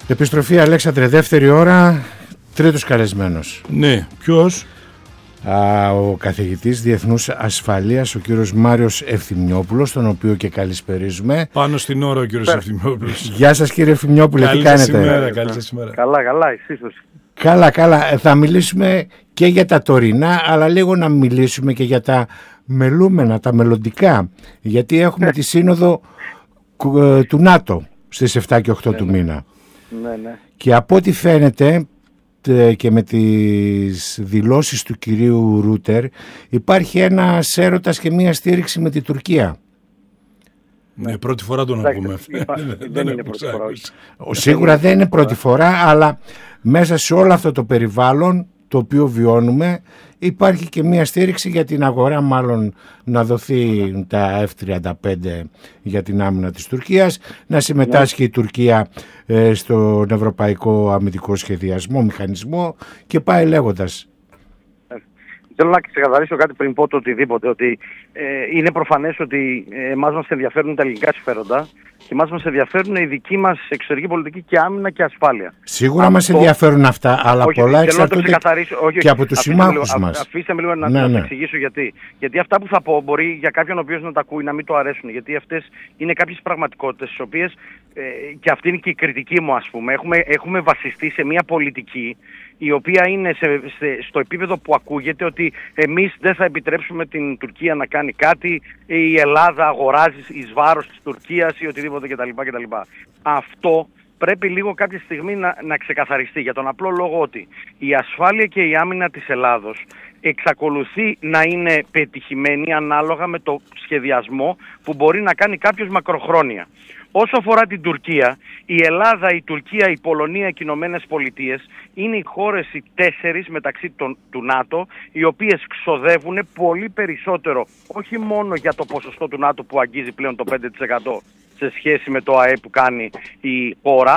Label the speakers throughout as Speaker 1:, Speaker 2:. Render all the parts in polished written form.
Speaker 1: Επιστροφή, Αλέξανδρε, δεύτερη ώρα, τρίτος καλεσμένος.
Speaker 2: Ναι, ποιος?
Speaker 1: Ο καθηγητής Διεθνούς Ασφαλείας, ο κύριος Μάριος Ευθυμιόπουλος, τον οποίο και καλησπερίζουμε.
Speaker 2: Πάνω στην ώρα ο κύριος Ευθυμιόπουλος.
Speaker 1: Γεια σας, κύριε Ευθυμιόπουλε, τι κάνετε?
Speaker 2: Καλή σας ημέρα.
Speaker 3: Καλά, εσείς.
Speaker 1: Καλά. Θα μιλήσουμε και για τα τωρινά, αλλά λίγο να μιλήσουμε και για τα μελούμενα, τα μελλοντικά. Γιατί έχουμε τη σύνοδο του ΝΑΤΟ στις 7 και 8 του μήνα.
Speaker 3: Ναι.
Speaker 1: Και από ό,τι φαίνεται και με τις δηλώσεις του κυρίου Ρούτερ υπάρχει ένας έρωτας και μία στήριξη με την Τουρκία.
Speaker 2: Ναι, πρώτη φορά τον ακούμε.
Speaker 3: Δεν είναι πρώτη φορά.
Speaker 1: Σίγουρα δεν είναι πρώτη φορά, αλλά μέσα σε όλο αυτό το περιβάλλον το οποίο βιώνουμε υπάρχει και μία στήριξη για την αγορά, μάλλον να δοθεί τα F-35 για την άμυνα της Τουρκίας, να συμμετάσχει η Τουρκία στον Ευρωπαϊκό Αμυντικό Σχεδιασμό, Μηχανισμό και πάει λέγοντας.
Speaker 3: Θέλω να ξεκαθαρίσω κάτι πριν πω το οτιδήποτε, ότι είναι προφανές ότι εμάς μας ενδιαφέρουν τα ελληνικά συμφέροντα και εμάς μας ενδιαφέρουν η δική μας εξωτερική πολιτική και άμυνα και ασφάλεια.
Speaker 1: Σίγουρα μας ενδιαφέρουν αυτά, αλλά πολλά εξαρτώνται και από τους συμμάχους μας.
Speaker 3: Αφήστε με λίγο να εξηγήσω γιατί. Γιατί αυτά που θα πω μπορεί για κάποιον ο οποίος να τα ακούει να μην το αρέσουν, γιατί αυτές είναι κάποιες πραγματικότητες στις οποίες, και αυτή είναι και η κριτική μου, ας πούμε, έχουμε βασιστεί σε μια πολιτική η οποία είναι στο επίπεδο που ακούγεται ότι εμείς δεν θα επιτρέψουμε την Τουρκία να κάνει κάτι, η Ελλάδα αγοράζει εις βάρος της Τουρκίας ή οτιδήποτε κτλ. Αυτό πρέπει λίγο κάποια στιγμή να ξεκαθαριστεί, για τον απλό λόγο ότι η ασφάλεια και η άμυνα της Ελλάδος εξακολουθεί να είναι πετυχημένη ανάλογα με το σχεδιασμό που μπορεί να κάνει κάποιος μακροχρόνια. Όσο αφορά την Τουρκία, η Ελλάδα, η Τουρκία, η Πολωνία και οι Ηνωμένες Πολιτείες είναι οι χώρες οι 4 μεταξύ του ΝΑΤΟ, οι οποίες ξοδεύουν πολύ περισσότερο, όχι μόνο για το ποσοστό του ΝΑΤΟ που αγγίζει πλέον το 5% σε σχέση με το ΑΕΠ που κάνει η χώρα,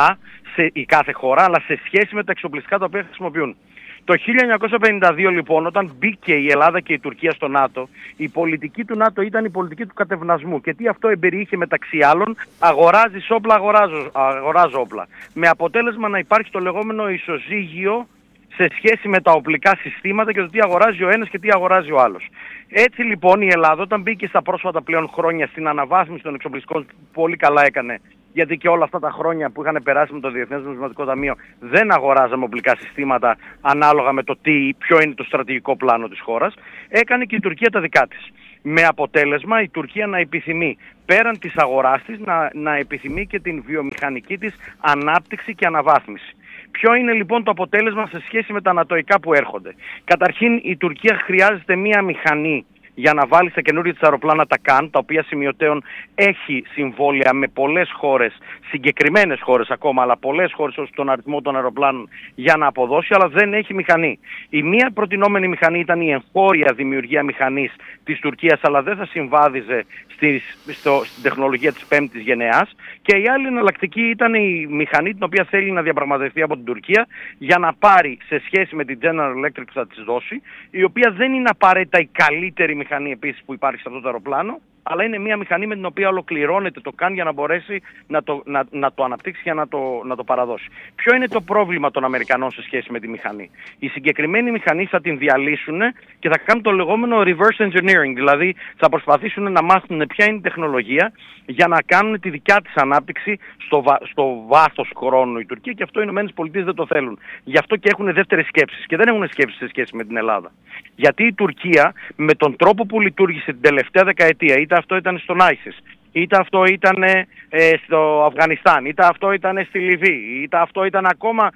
Speaker 3: η κάθε χώρα, αλλά σε σχέση με τα εξοπλιστικά τα οποία χρησιμοποιούν. Το 1952 λοιπόν, όταν μπήκε η Ελλάδα και η Τουρκία στο ΝΑΤΟ, η πολιτική του ΝΑΤΟ ήταν η πολιτική του κατευνασμού. Και τι αυτό εμπεριείχε μεταξύ άλλων? Αγοράζεις όπλα, αγοράζω όπλα. Με αποτέλεσμα να υπάρχει το λεγόμενο ισοζύγιο σε σχέση με τα οπλικά συστήματα και το τι αγοράζει ο ένας και τι αγοράζει ο άλλος. Έτσι λοιπόν η Ελλάδα, όταν μπήκε στα πρόσφατα πλέον χρόνια στην αναβάθμιση των εξοπλιστικών, πολύ καλά έκανε, γιατί και όλα αυτά τα χρόνια που είχαν περάσει με το Διεθνές Νομισματικό Ταμείο δεν αγοράζαμε οπλικά συστήματα ανάλογα με το ποιο είναι το στρατηγικό πλάνο της χώρας, έκανε και η Τουρκία τα δικά της. Με αποτέλεσμα η Τουρκία να επιθυμεί πέραν της αγοράς της να επιθυμεί και την βιομηχανική της ανάπτυξη και αναβάθμιση. Ποιο είναι λοιπόν το αποτέλεσμα σε σχέση με τα ανατοϊκά που έρχονται? Καταρχήν η Τουρκία χρειάζεται μία μηχανή για να βάλει στα καινούργια της αεροπλάνα τα ΚΑΝ, τα οποία σημειωτέων έχει συμβόλαια με πολλές χώρες, συγκεκριμένες χώρες ακόμα, αλλά πολλές χώρες ως τον αριθμό των αεροπλάνων για να αποδώσει, αλλά δεν έχει μηχανή. Η μία προτινόμενη μηχανή ήταν η εγχώρια δημιουργία μηχανής της Τουρκίας, αλλά δεν θα συμβάδιζε στην τεχνολογία της 5ης γενεάς, και η άλλη εναλλακτική ήταν η μηχανή την οποία θέλει να διαπραγματευτεί από την Τουρκία για να πάρει σε σχέση με την General Electric που θα της δώσει, η οποία δεν είναι απαραίτητα η καλύτερη μηχανή επίσης που υπάρχει σε αυτό το αεροπλάνο, αλλά είναι μια μηχανή με την οποία ολοκληρώνεται το ΚΑΝ για να μπορέσει να το αναπτύξει και να το παραδώσει. Ποιο είναι το πρόβλημα των Αμερικανών σε σχέση με τη μηχανή? Η συγκεκριμένη μηχανή θα την διαλύσουν και θα κάνουν το λεγόμενο reverse engineering, δηλαδή θα προσπαθήσουν να μάθουν ποια είναι η τεχνολογία για να κάνουν τη δικιά της ανάπτυξη στο βάθος χρόνου η Τουρκία, και αυτό οι Ηνωμένες Πολιτείες δεν το θέλουν. Γι' αυτό και έχουν δεύτερες σκέψεις, και δεν έχουν σκέψεις σε σχέση με την Ελλάδα. Γιατί η Τουρκία με τον τρόπο που λειτουργήσε την τελευταία δεκαετία, είτε αυτό ήταν στον ISIS, είτε αυτό ήταν στο Αφγανιστάν, είτε αυτό ήταν στη Λιβύη, είτε αυτό ήταν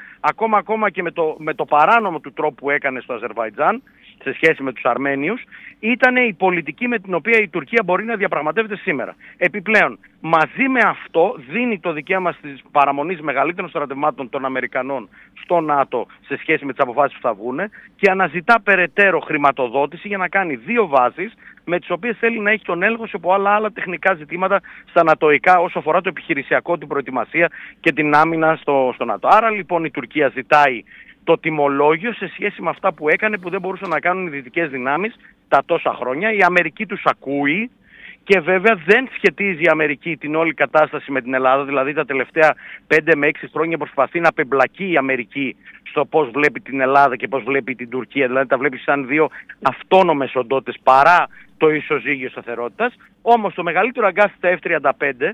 Speaker 3: ακόμα και με το παράνομο του τρόπο που έκανε στο Αζερβαϊτζάν σε σχέση με τους Αρμένιους, ήταν η πολιτική με την οποία η Τουρκία μπορεί να διαπραγματεύεται σήμερα. Επιπλέον, μαζί με αυτό δίνει το δικαίωμα της παραμονής μεγαλύτερων στρατευμάτων των Αμερικανών στο ΝΑΤΟ σε σχέση με τις αποφάσεις που θα βγουν, και αναζητά περαιτέρω χρηματοδότηση για να κάνει 2 βάσεις με τις οποίες θέλει να έχει τον έλεγχο σε άλλα τεχνικά ζητήματα στα νατοϊκά όσο αφορά το επιχειρησιακό, την προετοιμασία και την άμυνα στο ΝΑΤΟ. Άρα λοιπόν η Τουρκία ζητάει το τιμολόγιο σε σχέση με αυτά που έκανε, που δεν μπορούσαν να κάνουν οι δυτικές δυνάμεις τα τόσα χρόνια. Η Αμερική τους ακούει Και βέβαια δεν σχετίζει η Αμερική την όλη κατάσταση με την Ελλάδα, δηλαδή τα τελευταία 5 με 6 χρόνια προσπαθεί να απεμπλακεί η Αμερική στο πώς βλέπει την Ελλάδα και πώς βλέπει την Τουρκία, δηλαδή τα βλέπει σαν δύο αυτόνομες οντότητες παρά το ισοζύγιο σταθερότητας. Όμως το μεγαλύτερο αγκάθι στα F-35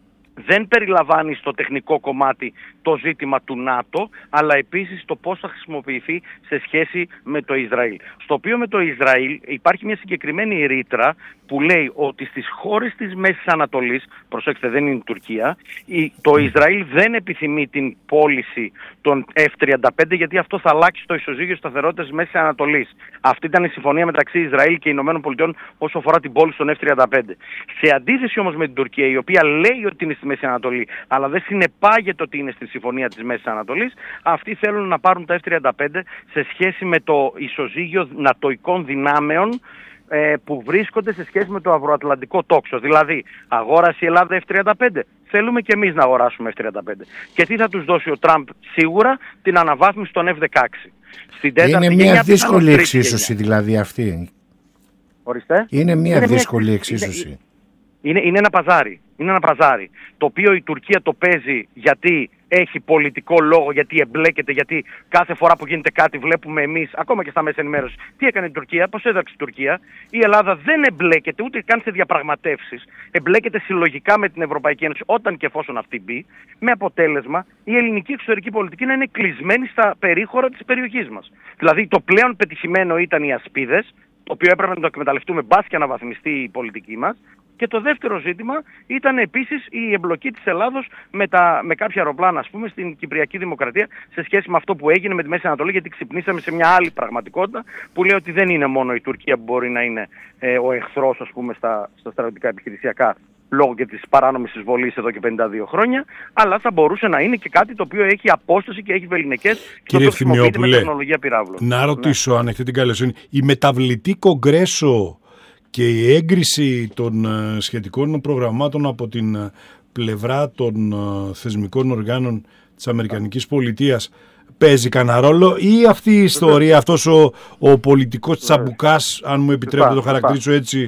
Speaker 3: δεν περιλαμβάνει στο τεχνικό κομμάτι το ζήτημα του ΝΑΤΟ, αλλά επίσης το πώς θα χρησιμοποιηθεί σε σχέση με το Ισραήλ. Στο οποίο με το Ισραήλ υπάρχει μια συγκεκριμένη ρήτρα που λέει ότι στις χώρες της Μέσης Ανατολής, προσέξτε δεν είναι η Τουρκία, το Ισραήλ δεν επιθυμεί την πώληση των F-35 γιατί αυτό θα αλλάξει το ισοζύγιο σταθερότητας της Μέσης Ανατολής. Αυτή ήταν η συμφωνία μεταξύ Ισραήλ και Ηνωμένων Πολιτειών όσο αφορά την πώληση των F-35. Σε αντίθεση όμως με την Τουρκία, η οποία λέει ότι είναι στη Μέση Ανατολή, αλλά δεν συνεπάγεται ότι είναι στη συμφωνία της Μέσης Ανατολής, αυτοί θέλουν να πάρουν τα F-35 σε σχέση με το ισοζύγιο νατοικών δυνάμεων που βρίσκονται σε σχέση με το ευρωατλαντικό τόξο. Δηλαδή, αγόρασε η Ελλάδα F-35, θέλουμε και εμείς να αγοράσουμε F-35. Και τι θα τους δώσει ο Τραμπ? Σίγουρα την αναβάθμιση των F-16.
Speaker 1: Είναι μια δύσκολη εξίσωση δηλαδή αυτή.
Speaker 3: Ορίστε.
Speaker 1: Είναι μια δύσκολη εξίσωση.
Speaker 3: Είναι ένα παζάρι. Είναι ένα παζάρι. Το οποίο η Τουρκία το παίζει γιατί έχει πολιτικό λόγο, γιατί εμπλέκεται, γιατί κάθε φορά που γίνεται κάτι βλέπουμε εμείς, ακόμα και στα μέσα ενημέρωση, τι έκανε η Τουρκία, πώς έδραξε η Τουρκία. Η Ελλάδα δεν εμπλέκεται ούτε καν σε διαπραγματεύσεις. Εμπλέκεται συλλογικά με την Ευρωπαϊκή Ένωση όταν και εφόσον αυτή μπει, με αποτέλεσμα η ελληνική εξωτερική πολιτική να είναι κλεισμένη στα περίχωρα της περιοχής μας. Δηλαδή το πλέον πετυχημένο ήταν οι ασπίδες, το οποίο έπρεπε να το εκμεταλλευτούμε μπας και να βαθμιστεί η πολιτική μας. Και το δεύτερο ζήτημα ήταν επίσης η εμπλοκή της Ελλάδος με κάποια αεροπλάνα, ας πούμε, στην Κυπριακή Δημοκρατία σε σχέση με αυτό που έγινε με τη Μέση Ανατολή, γιατί ξυπνήσαμε σε μια άλλη πραγματικότητα που λέει ότι δεν είναι μόνο η Τουρκία που μπορεί να είναι ο εχθρός, ας πούμε, στα στρατιωτικά επιχειρησιακά λόγω και της παράνομης εισβολής εδώ και 52 χρόνια, αλλά θα μπορούσε να είναι και κάτι το οποίο έχει απόσταση και έχει βεληνικές και το χρησιμοποιείται με τεχνολογία πυράβλων.
Speaker 2: Να ρωτήσω, αν έχετε την καλοσύνη, η μεταβλητή Κογκρέσο και η έγκριση των σχετικών προγραμμάτων από την πλευρά των θεσμικών οργάνων της Αμερικανικής πολιτείας παίζει κανένα ρόλο, ή αυτή η ιστορία, αυτός ο πολιτικός τσαμπουκάς, αν μου επιτρέπετε το χαρακτηρίσω έτσι,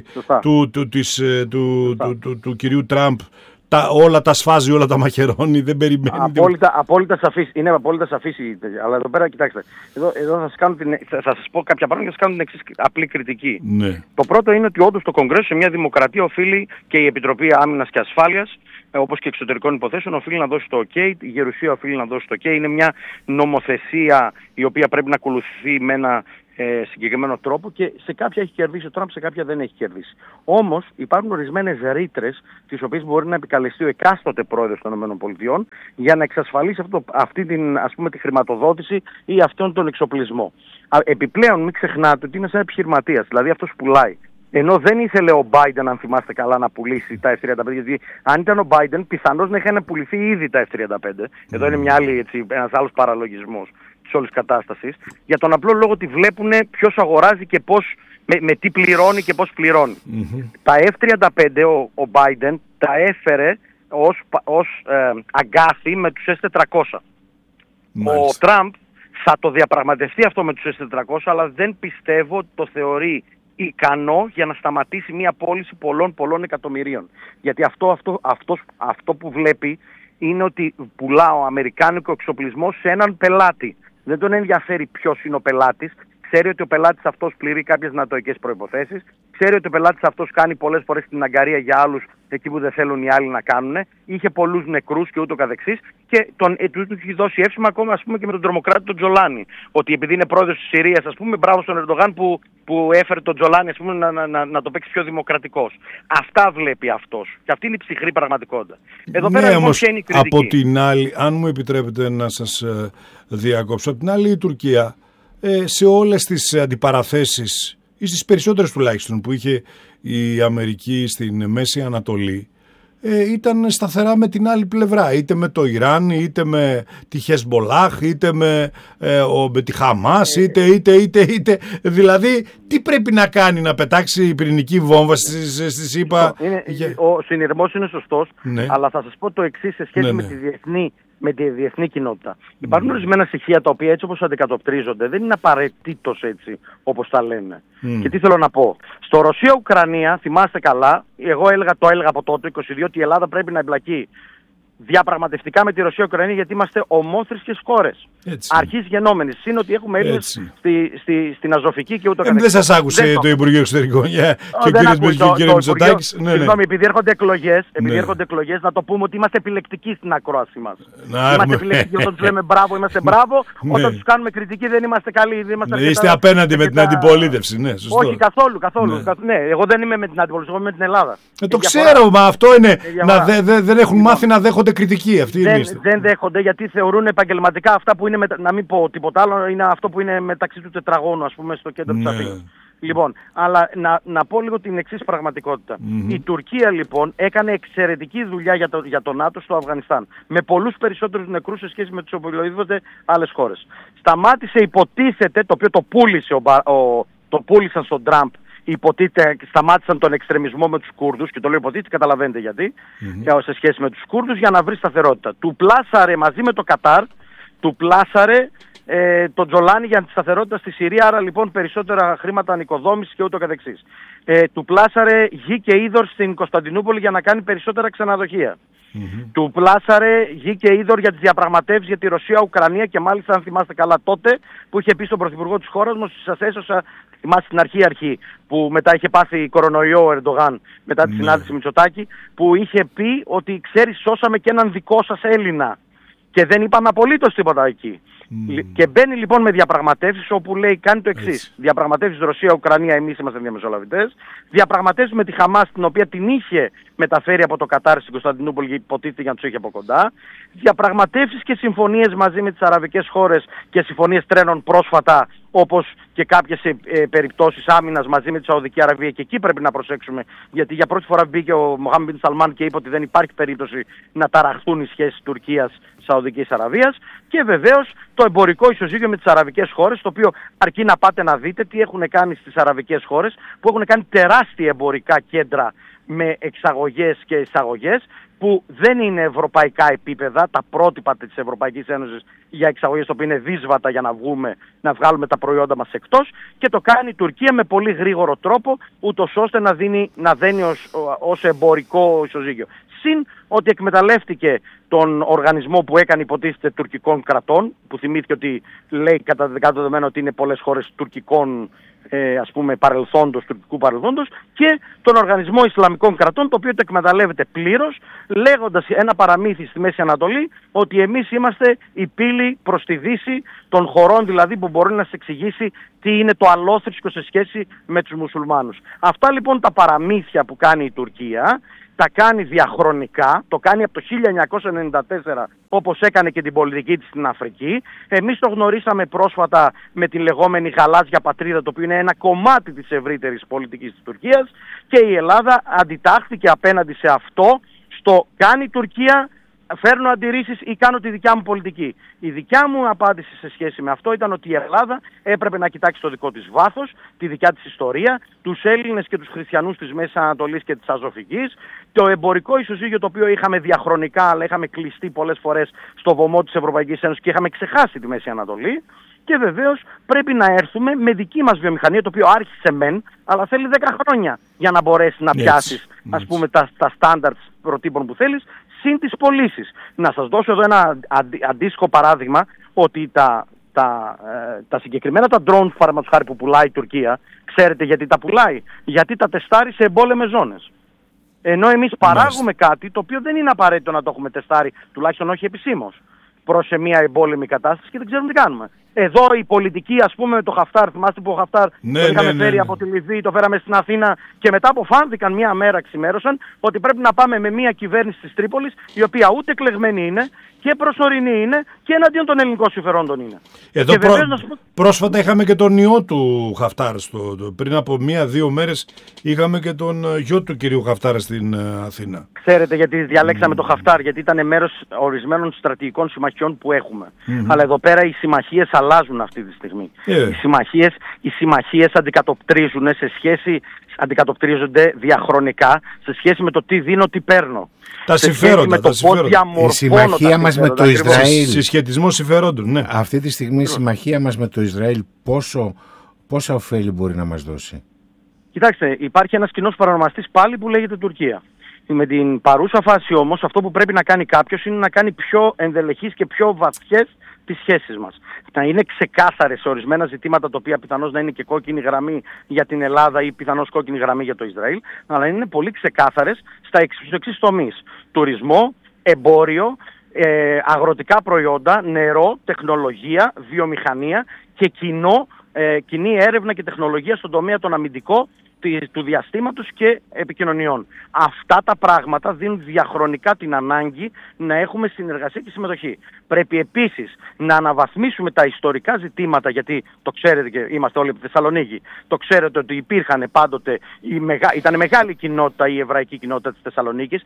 Speaker 2: του κυρίου Τραμπ, όλα τα σφάζει, όλα τα μαχαιρώνει, δεν περιμένει.
Speaker 3: Απόλυτα σαφής. Είναι απόλυτα σαφής. Αλλά εδώ πέρα, κοιτάξτε, εδώ θα σας πω κάποια πράγματα και θα σας κάνω την εξής απλή κριτική.
Speaker 2: Ναι.
Speaker 3: Το πρώτο είναι ότι όντως το Κογκρέσο σε μια δημοκρατία οφείλει, και η Επιτροπή Άμυνας και Ασφάλειας, όπως και εξωτερικών υποθέσεων, οφείλει να δώσει το OK, η Γερουσία οφείλει να δώσει το OK. Είναι μια νομοθεσία η οποία πρέπει να ακολουθεί με ένα συγκεκριμένο τρόπο, και σε κάποια έχει κερδίσει ο Τραμπ, σε κάποια δεν έχει κερδίσει. Όμως υπάρχουν ορισμένες ρήτρες τις οποίες μπορεί να επικαλεστεί ο εκάστοτε πρόεδρος των ΗΠΑ για να εξασφαλίσει αυτή την, ας πούμε, τη χρηματοδότηση ή αυτόν τον εξοπλισμό. Επιπλέον μην ξεχνάτε ότι είναι σαν επιχειρηματίας, δηλαδή αυτός πουλάει. Ενώ δεν ήθελε ο Biden, αν θυμάστε καλά, να πουλήσει τα F-35, γιατί αν ήταν ο Biden πιθανώς να είχαν πουληθεί ήδη τα F-35. Εδώ είναι ένας άλλος παραλογισμός της όλης κατάστασης, για τον απλό λόγο ότι βλέπουν ποιος αγοράζει και πώς, με τι πληρώνει και πώς πληρώνει. Τα F-35 ο Biden τα έφερε ως αγκάθι με τους S-400. Ο Τραμπ θα το διαπραγματευτεί αυτό με τους S-400, αλλά δεν πιστεύω ότι το θεωρεί ικανό για να σταματήσει μια πώληση πολλών εκατομμυρίων. Γιατί αυτό που βλέπει είναι ότι πουλά ο αμερικάνικο εξοπλισμό σε έναν πελάτη. Δεν τον ενδιαφέρει ποιος είναι ο πελάτης. Ξέρει ότι ο πελάτης αυτός πληρεί κάποιες νατοικές προϋποθέσεις. Ξέρει ότι ο πελάτης αυτός κάνει πολλές φορές την αγκαρία για άλλους εκεί που δεν θέλουν οι άλλοι να κάνουν. Είχε πολλούς νεκρούς και ούτω καθεξής. Και του έχει δώσει εύσημα ακόμα, ας πούμε, και με τον τρομοκράτη τον Τζολάνι. Ότι επειδή είναι πρόεδρος της Συρίας, ας πούμε, μπράβο στον Ερντογάν που έφερε τον Τζολάνι, ας πούμε, να το παίξει πιο δημοκρατικός. Αυτά βλέπει αυτός. Και αυτή είναι η ψυχρή πραγματικότητα. Εδώ πέρα όμως είναι η κριτική.
Speaker 2: Από την άλλη, αν μου επιτρέπετε να σας διακόψω, από την άλλη η Τουρκία, σε όλες τις αντιπαραθέσεις, ή στις περισσότερες τουλάχιστον, που είχε η Αμερική στην Μέση Ανατολή, ήταν σταθερά με την άλλη πλευρά, είτε με το Ιράν, είτε με τη Χεσμπολάχ, είτε με τη Χαμάς, είτε. Δηλαδή, τι πρέπει να κάνει, να πετάξει πυρηνική βόμβα στις ΗΠΑ?
Speaker 3: Ο συνειρμός είναι σωστός,
Speaker 2: ναι.
Speaker 3: Αλλά θα σας πω το εξής σε σχέση με τη διεθνή με τη διεθνή κοινότητα. Υπάρχουν ορισμένα στοιχεία τα οποία έτσι όπως αντικατοπτρίζονται δεν είναι απαραίτητος έτσι όπως τα λένε. Και τι θέλω να πω. Στο Ρωσία-Ουκρανία, θυμάστε καλά, εγώ το έλεγα από τότε, 22, ότι η Ελλάδα πρέπει να εμπλακεί διαπραγματευτικά με τη Ρωσία-Ουκρανία, γιατί είμαστε ομόθρησκες χώρες. Αρχής γενόμενης. Είναι ότι έχουμε Έλληνες στην Αζωφική και ούτω καθεξής.
Speaker 2: Δεν σας άκουσε το Υπουργείο Εξωτερικών και ο κύριος Μητσοτάκης.
Speaker 3: Συγγνώμη, επειδή έρχονται εκλογές, να το πούμε ότι είμαστε επιλεκτικοί στην ακρόαση μας. Είμαστε επιλεκτικοί όταν τους λέμε μπράβο, είμαστε μπράβο. Όταν τους κάνουμε κριτική δεν είμαστε καλοί.
Speaker 2: Είστε απέναντι με την αντιπολίτευση.
Speaker 3: Όχι, καθόλου. Ναι, εγώ δεν είμαι με την αντιπολίτευση, εγώ είμαι με την Ελλάδα.
Speaker 2: Το ξέρω, μα αυτό είναι. Δεν έχουν μάθει να δέχονται κριτική.
Speaker 3: Δεν δέχονται, γιατί θεωρούν επαγγελματικά αυτά που είναι, να μην πω τίποτα άλλο, είναι αυτό που είναι μεταξύ του τετραγώνου, ας πούμε, στο κέντρο της Αθήνας. Λοιπόν, αλλά να πω λίγο την εξής πραγματικότητα. Η Τουρκία λοιπόν έκανε εξαιρετική δουλειά για το ΝΑΤΟ στο Αφγανιστάν. Με πολλούς περισσότερους νεκρούς σε σχέση με τους οποιοδήποτε άλλες χώρες. Σταμάτησε, υποτίθεται, το οποίο το πούλησαν στον Τραμπ, υποτίθεται σταμάτησαν τον εξτρεμισμό με τους Κούρδους, και το λέω υποτίθεται, καταλαβαίνετε γιατί, σε σχέση με τους Κούρδους, για να βρει σταθερότητα. Του πλάσαρε μαζί με το Κατάρ, τον Τζολάνι για τη σταθερότητα στη Συρία, άρα λοιπόν περισσότερα χρήματα ανοικοδόμησης και ούτω καθεξής. Του πλάσαρε γη και είδωρ στην Κωνσταντινούπολη για να κάνει περισσότερα ξενοδοχεία. Του πλάσαρε γη και είδωρ για τις διαπραγματεύσεις για τη Ρωσία-Ουκρανία, και μάλιστα, αν θυμάστε καλά, τότε που είχε πει στον πρωθυπουργό της χώρας μας, σας έσωσα, θυμάστε στην αρχή που μετά είχε πάθει κορονοϊό ο Ερντογάν μετά τη συνάντηση Μητσοτάκη, που είχε πει ότι ξέρεις, σώσαμε και έναν δικό σας Έλληνα και δεν είπαμε απολύτως τίποτα εκεί. Και μπαίνει λοιπόν με διαπραγματεύσεις, όπου λέει, κάνει το εξής: διαπραγματεύσεις Ρωσία-Ουκρανία, εμείς είμαστε διαμεσολαβητές. Διαπραγματεύσεις με τη Χαμάς, την οποία την είχε μεταφέρει από το Κατάρ στην Κωνσταντινούπολη, υποτίθεται για να τους είχε από κοντά. Διαπραγματεύσεις και συμφωνίες μαζί με τις αραβικές χώρες και συμφωνίες τρένων πρόσφατα, όπως και κάποιες περιπτώσεις άμυνας μαζί με τη Σαουδική Αραβία, και εκεί πρέπει να προσέξουμε, γιατί για πρώτη φορά μπήκε ο Μοχάμεντ μπιν Σαλμάν και είπε ότι δεν υπάρχει περίπτωση να ταραχθούν οι σχέσεις Τουρκίας-Σαουδικής Αραβίας. Και βεβαίως το εμπορικό ισοζύγιο με τις αραβικές χώρες, το οποίο αρκεί να πάτε να δείτε τι έχουν κάνει στις αραβικές χώρες, που έχουν κάνει τεράστια εμπορικά κέντρα με εξαγωγές και εισαγωγές, που δεν είναι ευρωπαϊκά επίπεδα, τα πρότυπα της Ευρωπαϊκής Ένωσης για εξαγωγές, το οποίο είναι δύσβατα για να βγάλουμε τα προϊόντα μας εκτός, και το κάνει η Τουρκία με πολύ γρήγορο τρόπο, ούτως ώστε να δένει ως εμπορικό ισοζύγιο. Συν ότι εκμεταλλεύτηκε τον οργανισμό που έκανε, υποτίθεται, τουρκικών κρατών, που θυμήθηκε ότι λέει κατά δεδομένο ότι είναι πολλές χώρες τουρκικών ας πούμε τουρκικού παρελθόντος, και τον Οργανισμό Ισλαμικών Κρατών, το οποίο το εκμεταλλεύεται πλήρως, λέγοντας ένα παραμύθι στη Μέση Ανατολή, ότι εμείς είμαστε η πύλη προς τη Δύση των χωρών, δηλαδή, που μπορεί να σε εξηγήσει τι είναι το αλόθρησκο σε σχέση με τους μουσουλμάνους. Αυτά λοιπόν τα παραμύθια που κάνει η Τουρκία, τα κάνει διαχρονικά, το κάνει από το 1994, όπως έκανε και την πολιτική της στην Αφρική. Εμείς το γνωρίσαμε πρόσφατα με την λεγόμενη γαλάζια πατρίδα, το οποίο είναι ένα κομμάτι της ευρύτερης πολιτικής της Τουρκίας, και η Ελλάδα αντιτάχθηκε απέναντι σε αυτό, στο κάνει η Τουρκία, φέρνω αντιρρήσεις ή κάνω τη δικιά μου πολιτική. Η δικιά μου απάντηση σε σχέση με αυτό ήταν ότι η Ελλάδα έπρεπε να κοιτάξει το δικό της βάθος, τη δικιά της ιστορία, τους Έλληνες και τους χριστιανούς της Μέσης Ανατολής και της Αζωφικής, το εμπορικό ισοζύγιο, το οποίο είχαμε διαχρονικά, αλλά είχαμε κλειστεί πολλές φορές στο βωμό της Ευρωπαϊκής Ένωσης και είχαμε ξεχάσει τη Μέση Ανατολή. Και βεβαίως πρέπει να έρθουμε με δική μας βιομηχανία, το οποίο άρχισε μεν, αλλά θέλει 10 χρόνια για να μπορέσει να πιάσεις, ας πούμε, τα standards προτύπων που θέλεις, συν τις πωλήσεις. Να σας δώσω εδώ ένα αντίστοιχο παράδειγμα, ότι τα συγκεκριμένα τα drone, παραδείγματος χάρη, που πουλάει η Τουρκία, ξέρετε γιατί τα πουλάει? Γιατί τα τεστάρει σε εμπόλεμες ζώνες. Ενώ εμείς παράγουμε κάτι το οποίο δεν είναι απαραίτητο να το έχουμε τεστάρει, τουλάχιστον όχι επισήμως, προς σε μια εμπόλεμη κατάσταση, και δεν ξέρουμε τι κάνουμε. Εδώ η πολιτική, ας πούμε, με το Χαφτάρ, θυμάστε που ο Χαφτάρ το είχαμε φέρει από τη Λιβύη, το φέραμε στην Αθήνα, και μετά αποφάνθηκαν μια μέρα, ξημέρωσαν, ότι πρέπει να πάμε με μια κυβέρνηση της Τρίπολης, η οποία ούτε εκλεγμένη είναι και προσωρινή είναι και εναντίον των ελληνικών συμφερόντων είναι.
Speaker 2: Εδώ πρόσφατα είχαμε και τον ιό του Χαφτάρ. Πριν από 1-2 μέρες είχαμε και τον γιο του κυρίου Χαφτάρ στην Αθήνα.
Speaker 3: Ξέρετε γιατί διαλέξαμε το Χαφτάρ? Γιατί ήταν μέρος ορισμένων στρατηγικών συμμαχιών που έχουμε. Αλλά εδώ πέρα οι συμμαχίες αλλάζουν αυτή τη στιγμή. Οι συμμαχίες αντικατοπτρίζονται διαχρονικά σε σχέση με το τι δίνω, τι παίρνω.
Speaker 2: Τα συμφέροντα.
Speaker 1: Η συμμαχία μας με το Ισραήλ.
Speaker 2: Συσχετισμό συμφερόντων, ναι.
Speaker 1: Αυτή τη στιγμή η συμμαχία μας με το Ισραήλ πόσα ωφέλη μπορεί να μας δώσει?
Speaker 3: Κοιτάξτε, υπάρχει ένας κοινός παρονομαστής πάλι που λέγεται Τουρκία. Με την παρούσα φάση όμως, αυτό που πρέπει να κάνει κάποιος είναι να κάνει πιο ενδελεχείς και πιο βαθιές τις σχέσεις μας. Να είναι ξεκάθαρες σε ορισμένα ζητήματα, τα οποία πιθανώς να είναι και κόκκινη γραμμή για την Ελλάδα ή πιθανώς κόκκινη γραμμή για το Ισραήλ, αλλά είναι πολύ ξεκάθαρες στους εξής τομείς: τουρισμό, εμπόριο, αγροτικά προϊόντα, νερό, τεχνολογία, βιομηχανία και κοινή έρευνα και τεχνολογία στον τομέα των αμυντικών, του διαστήματος και επικοινωνιών. Αυτά τα πράγματα δίνουν διαχρονικά την ανάγκη να έχουμε συνεργασία και συμμετοχή. Πρέπει επίσης να αναβαθμίσουμε τα ιστορικά ζητήματα, γιατί το ξέρετε και είμαστε όλοι από τη Θεσσαλονίκη, το ξέρετε ότι υπήρχαν πάντοτε, ήταν μεγάλη κοινότητα, η εβραϊκή κοινότητα της Θεσσαλονίκης,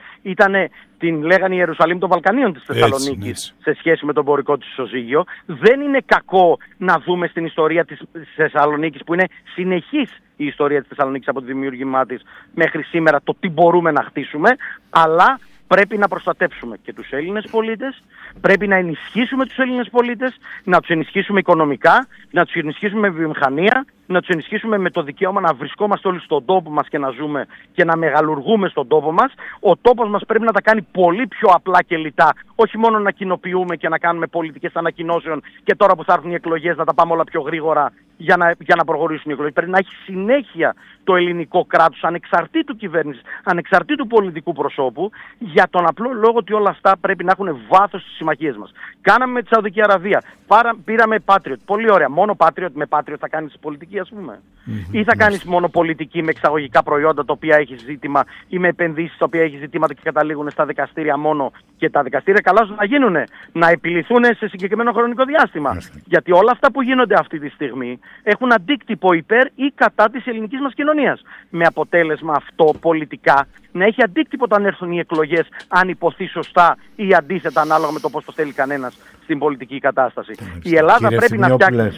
Speaker 3: την λέγανε Ιερουσαλήμ των Βαλκανίων της Θεσσαλονίκης σε σχέση με το εμπορικό της ισοζύγιο. Δεν είναι κακό να δούμε στην ιστορία της Θεσσαλονίκης, που είναι συνεχής η ιστορία της Θεσσαλονίκης από τη δημιουργήμά της μέχρι σήμερα, το τι μπορούμε να χτίσουμε, αλλά πρέπει να προστατεύσουμε και τους Έλληνες πολίτες, πρέπει να ενισχύσουμε τους Έλληνες πολίτες, να τους ενισχύσουμε οικονομικά, να τους ενισχύσουμε με βιομηχανία, να τους ενισχύσουμε με το δικαίωμα να βρισκόμαστε όλοι στον τόπο μας και να ζούμε και να μεγαλουργούμε στον τόπο μας. Ο τόπος μας πρέπει να τα κάνει πολύ πιο απλά και λιτά, όχι μόνο να κοινοποιούμε και να κάνουμε πολιτικές ανακοινώσεων και τώρα που θα έρθουν οι εκλογές να τα πάμε όλα πιο γρήγορα για να προχωρήσουν οι εκλογές. Πρέπει να έχει συνέχεια το ελληνικό κράτος, ανεξαρτήτου κυβέρνησης, ανεξαρτήτου πολιτικού προσώπου, για τον απλό λόγο ότι όλα αυτά πρέπει να έχουν βάθος στις συμμαχίες μας. Κάναμε με τη Σαουδική Αραβία, πήραμε Patriot, πολύ ωραία. Μόνο με Patriot θα κάνεις πολιτική, ας πούμε. Ή θα κάνεις μόνο πολιτική με εξαγωγικά προϊόντα τα οποία έχει ζήτημα, ή με επενδύσεις τα οποία έχει ζητήματα και καταλήγουν στα δικαστήρια μόνο, και τα δικαστήρια καλά να γίνουν, να επιληθούν σε συγκεκριμένο χρονικό διάστημα. Γιατί όλα αυτά που γίνονται αυτή τη στιγμή έχουν αντίκτυπο υπέρ ή κατά της ελληνικής μας κοινωνίας. Με αποτέλεσμα αυτό πολιτικά να έχει αντίκτυπο όταν έρθουν οι εκλογές, αν υποθεί σωστά ή αντίθετα, ανάλογα με το πώς το θέλει κανένας στην πολιτική κατάσταση. Η Ελλάδα πρέπει να φτιάξει.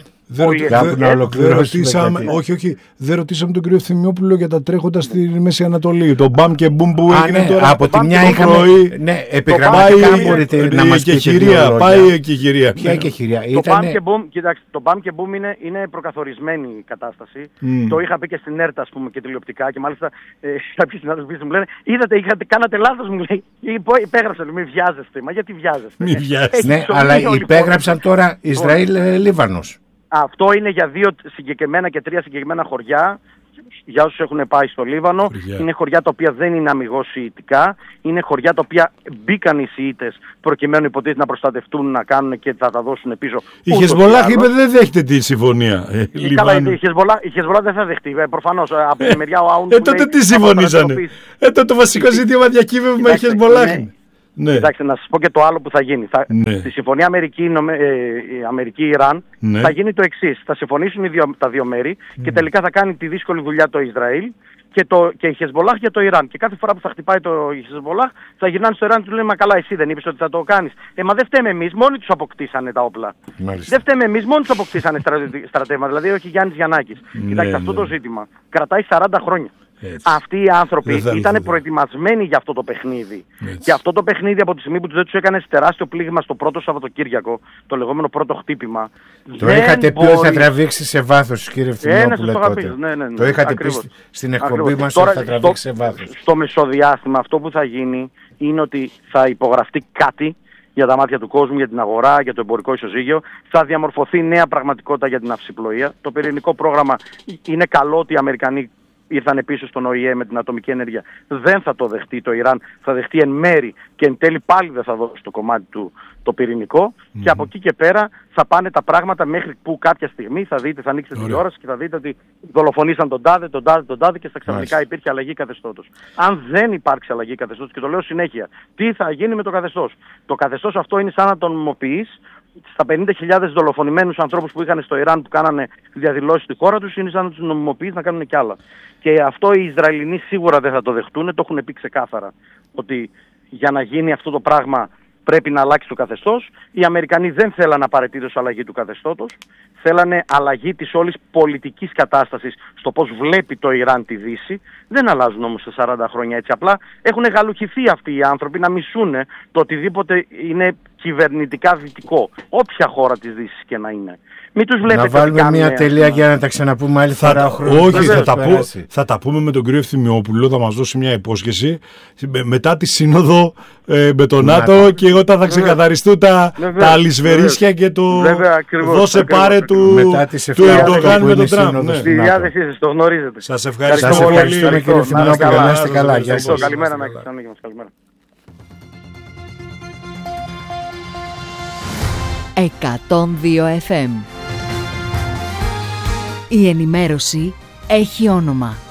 Speaker 2: Δεν ρωτήσαμε τον κύριο Ευθυμιόπουλο για τα τρέχοντα στη Μέση Ανατολή. Το μπαμ και μπουμ που έγινε τώρα.
Speaker 1: Από τη μια είχαμε. Ναι, επιγραμματικά μπορείτε να μας πείτε.
Speaker 2: Πάει εκεχηρία.
Speaker 1: Ποια εκεχηρία?
Speaker 3: Κοιτάξτε, το μπαμ και μπουμ είναι προκαθορισμένη η κατάσταση. Το είχα πει και στην ΕΡΤ, ας πούμε, και τηλεοπτικά, και μάλιστα κάποιοι συνάδελφοι μου λένε: είδατε, κάνατε λάθος, μου λέει. Υπέγραψαν, μην βιάζεστε. Μα γιατί βιάζεστε?
Speaker 1: Ναι, αλλά υπέγραψαν τώρα Ισραήλ-Λίβανος.
Speaker 3: Αυτό είναι για 2 συγκεκριμένα και 3 συγκεκριμένα χωριά. Για όσους έχουν πάει στο Λίβανο, είναι χωριά τα οποία δεν είναι αμιγώς σιητικά. Είναι χωριά τα οποία μπήκαν οι Σιήτες προκειμένου υποτίθεται να προστατευτούν, να κάνουν και θα τα δώσουν πίσω.
Speaker 2: Η Χεσμολάχ είπε δεν δέχεται τη συμφωνία.
Speaker 3: Η Χεσμολάχ δεν θα δεχτεί. Προφανώς από τη μεριά ο Άουν.
Speaker 2: Τότε τι συμφωνήσανε? Το βασικό ζήτημα διακύβευμα η Χεσμολάχ.
Speaker 3: Ναι. Κοιτάξτε, να σας πω και το άλλο που θα γίνει. Στη συμφωνία Αμερική-Ιράν θα γίνει το εξής. Θα συμφωνήσουν τα δύο μέρη και τελικά θα κάνει τη δύσκολη δουλειά το Ισραήλ και η Χεσμολάχ για το Ιράν. Και κάθε φορά που θα χτυπάει η Χεσμολάχ θα γυρνάνε στο Ιράν και του λένε: μα καλά, εσύ δεν είπες ότι θα το κάνεις? Μα δεν φταίμε εμείς, μόνοι τους αποκτήσανε τα όπλα. Δεν φταίμε εμείς, μόνοι τους αποκτήσανε στρατεύματα. Δηλαδή, όχι Γιάννης Γιαννάκης. Κοιτάξτε, αυτό το ζήτημα κρατάει 40 χρόνια. Αυτοί οι άνθρωποι ήταν προετοιμασμένοι για αυτό το παιχνίδι. Και αυτό το παιχνίδι, από τη στιγμή που δεν τους έκανε τεράστιο πλήγμα στο πρώτο Σαββατοκύριακο, το λεγόμενο πρώτο χτύπημα.
Speaker 1: Το είχατε πει ότι θα τραβήξει σε βάθος, κύριε Ευθυμιόπουλε. Το είχατε πει στην εκπομπή μας ότι θα τραβήξει σε βάθος.
Speaker 3: Στο μεσοδιάστημα αυτό που θα γίνει είναι ότι θα υπογραφτεί κάτι για τα μάτια του κόσμου, για την αγορά, για το εμπορικό ισοζύγιο. Θα διαμορφωθεί νέα πραγματικότητα για την αυσιπλοεία. Το πυρηνικό πρόγραμμα, είναι καλό ότι οι Αμερικανοί ήρθαν πίσω στον ΟΗΕ με την ατομική ενέργεια. Δεν θα το δεχτεί το Ιράν, θα δεχτεί εν μέρη και εν τέλει πάλι δεν θα δώσει το κομμάτι του το πυρηνικό. Και από εκεί και πέρα θα πάνε τα πράγματα μέχρι που κάποια στιγμή θα δείτε, θα ανοίξετε τηλεόραση και θα δείτε ότι δολοφονήσαν τον τάδε και στα ξαφνικά υπήρχε αλλαγή καθεστώτος. Αν δεν υπάρξει αλλαγή καθεστώτος, και το λέω συνέχεια, τι θα γίνει με το καθεστώς? Το καθεστώς αυτό είναι σαν να τον νομιμοποιείς. Στα 50.000 δολοφονημένους ανθρώπους που είχαν στο Ιράν που κάνανε διαδηλώσεις στη χώρα τους, είναι σαν να τους νομιμοποιείς να κάνουν κι άλλα. Και αυτό οι Ισραηλινοί σίγουρα δεν θα το δεχτούν, το έχουν πει ξεκάθαρα. Ότι για να γίνει αυτό το πράγμα πρέπει να αλλάξει το καθεστώς. Οι Αμερικανοί δεν θέλαν απαραίτητος αλλαγή του καθεστώτος. Θέλανε αλλαγή της όλης πολιτικής κατάστασης στο πώς βλέπει το Ιράν τη Δύση. Δεν αλλάζουν όμως σε 40 χρόνια έτσι απλά. Έχουν γαλουχηθεί αυτοί οι άνθρωποι να μισούνε το οτιδήποτε είναι κυβερνητικά δυτικό. Όποια χώρα της Δύσης και να είναι. Μην τους βλέπετε.
Speaker 1: Να βάλουμε μια τελεία για να τα ξαναπούμε άλλη φορά.
Speaker 2: Όχι, θα τα πούμε με τον κύριο Ευθυμιόπουλο, θα μας δώσει μια υπόσχεση μετά τη σύνοδο με τον ΝΑΤΟ και όταν θα ξεκαθαριστούν τα αλυσβερίσια και το δώσε πάρε του Ερντογάν με τον Τραμπ.
Speaker 3: Στη διάθεσή σας, το γνωρίζετε.
Speaker 2: Σας ευχαριστώ πολύ.
Speaker 1: Κύριε Ευθυμιόπουλο, να είστε καλά.
Speaker 3: Καλημέρα να έχεις. Καλημέρα.
Speaker 4: 102 FM. Η ενημέρωση έχει όνομα.